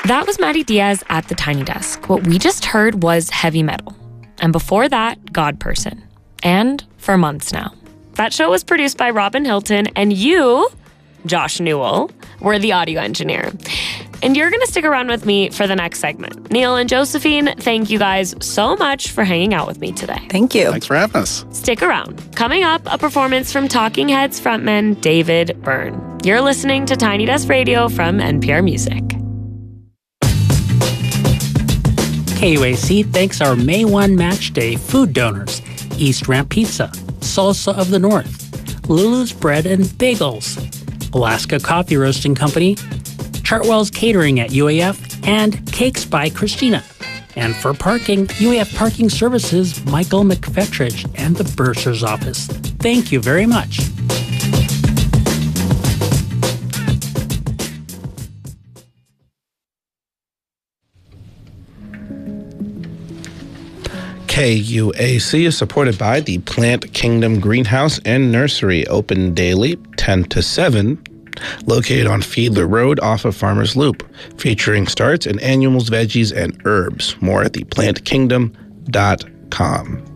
That was Maddie Diaz at the Tiny Desk. What we just heard was heavy metal. And before that, God Person. And for months now. That show was produced by Robin Hilton, and you, Josh Newell, were the audio engineer. And you're going to stick around with me for the next segment. Neil and Josephine, thank you guys so much for hanging out with me today. Thank you. Thanks for having us. Stick around. Coming up, a performance from Talking Heads frontman David Byrne. You're listening to Tiny Desk Radio from NPR Music. KUAC thanks our May 1 Match Day food donors, East Ramp Pizza, Salsa of the North, Lulu's Bread and Bagels, Alaska Coffee Roasting Company, Chartwell's Catering at UAF, and Cakes by Christina. And for parking, UAF Parking Services, Michael McFetridge, and the Bursar's Office. Thank you very much. KUAC is supported by the Plant Kingdom Greenhouse and Nursery, open daily 10 to 7, located on Fiedler Road off of Farmers Loop, featuring starts in annuals, veggies, and herbs. More at thePlantKingdom.com.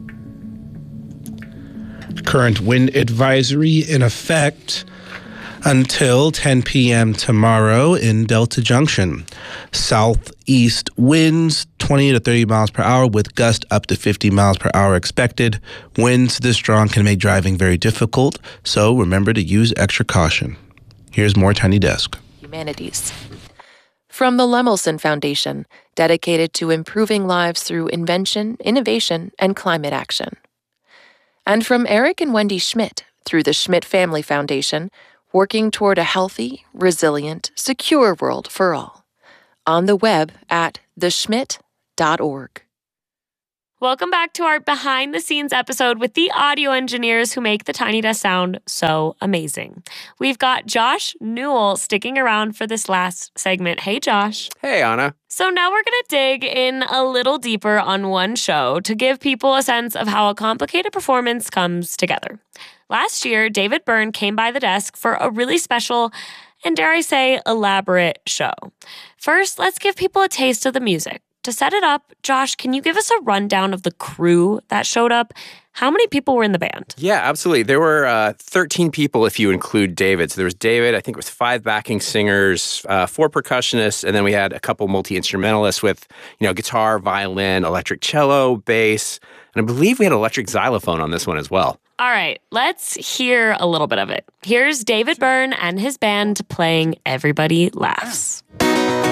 Current wind advisory in effect until 10 p.m. tomorrow in Delta Junction. Southeast winds 20 to 30 miles per hour with gusts up to 50 miles per hour expected. Winds this strong can make driving very difficult, so remember to use extra caution. Here's more Tiny Desk. Humanities. From the Lemelson Foundation, dedicated to improving lives through invention, innovation, and climate action. And from Eric and Wendy Schmidt, through the Schmidt Family Foundation, working toward a healthy, resilient, secure world for all. On the web at theschmidt.org. Welcome back to our behind-the-scenes episode with the audio engineers who make the Tiny Desk sound so amazing. We've got Josh Newell sticking around for this last segment. Hey, Josh. Hey, Anna. So now we're going to dig in a little deeper on one show to give people a sense of how a complicated performance comes together. Last year, David Byrne came by the desk for a really special and, dare I say, elaborate show. First, let's give people a taste of the music. To set it up, Josh, can you give us a rundown of the crew that showed up? How many people were in the band? Yeah, absolutely. There were 13 people if you include David. So there was David, I think it was 5 backing singers, 4 percussionists, and then we had a couple multi-instrumentalists with, guitar, violin, electric cello, bass, and I believe we had electric xylophone on this one as well. All right, let's hear a little bit of it. Here's David Byrne and his band playing Everybody Laughs.